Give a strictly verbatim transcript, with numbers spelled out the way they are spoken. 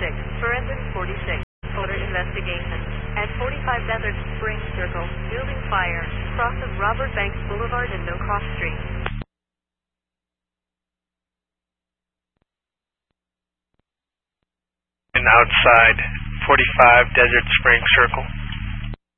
forty-six, Forensic forty-six, Photo Investigation, at forty-five Desert Spring Circle, building fire, cross of Robert Banks Boulevard and Millcroft Street. And outside forty-five Desert Spring Circle.